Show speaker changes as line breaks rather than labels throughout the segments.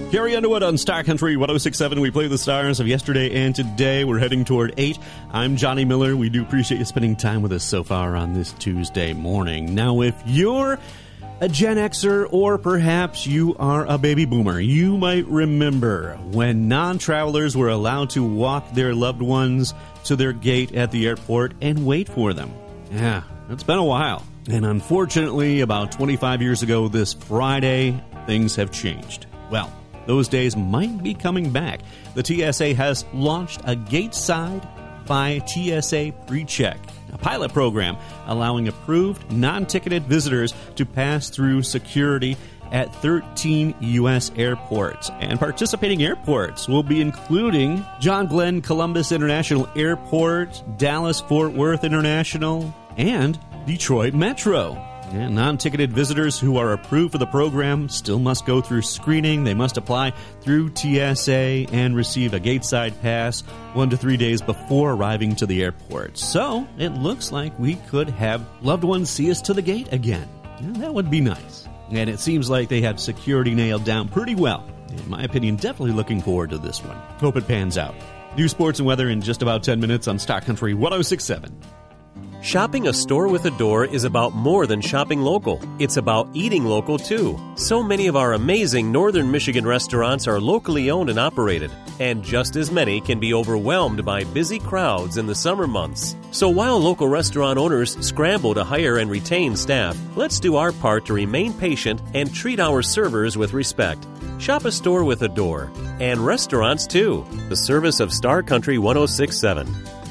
Gary Underwood on Star Country 106.7. We play the stars of yesterday and today. We're heading toward 8. I'm Johnny Miller. We do appreciate you spending time with us so far on this Tuesday morning. Now, if you're a Gen Xer or perhaps you are a baby boomer, you might remember when non-travelers were allowed to walk their loved ones to their gate at the airport and wait for them. Yeah, it's been a while. And unfortunately, about 25 years ago this Friday, things have changed. Well, those days might be coming back. The TSA has launched a Gateside by TSA PreCheck, a pilot program allowing approved, non-ticketed visitors to pass through security at 13 U.S. airports. And participating airports will be including John Glenn Columbus International Airport, Dallas-Fort Worth International, and Detroit Metro. And non-ticketed visitors who are approved for the program still must go through screening. They must apply through TSA and receive a Gateside pass 1 to 3 days before arriving to the airport. So it looks like we could have loved ones see us to the gate again. Yeah, that would be nice. And it seems like they have security nailed down pretty well. In my opinion, definitely looking forward to this one. Hope it pans out. New sports and weather in just about 10 minutes on Star Country 106.7.
Shopping a store with a door is about more than shopping local. It's about eating local, too. So many of our amazing Northern Michigan restaurants are locally owned and operated, and just as many can be overwhelmed by busy crowds in the summer months. So while local restaurant owners scramble to hire and retain staff, let's do our part to remain patient and treat our servers with respect. Shop a store with a door. And restaurants, too. The service of Star Country 106.7.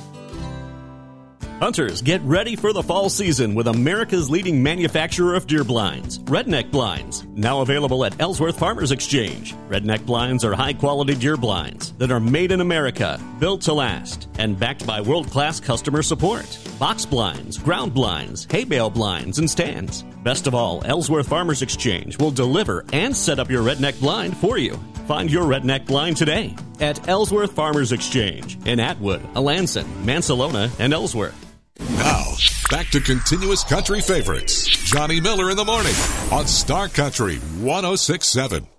Hunters, get ready for the fall season with America's leading manufacturer of deer blinds, Redneck Blinds. Now available at Ellsworth Farmers Exchange. Redneck Blinds are high-quality deer blinds that are made in America, built to last, and backed by world-class customer support. Box blinds, ground blinds, hay bale blinds, and stands. Best of all, Ellsworth Farmers Exchange will deliver and set up your Redneck blind for you. Find your Redneck blind today at Ellsworth Farmers Exchange in Atwood, Alanson, Mansalona, and Ellsworth.
Now, back to continuous country favorites. Johnny Miller in the morning on Star Country 106.7.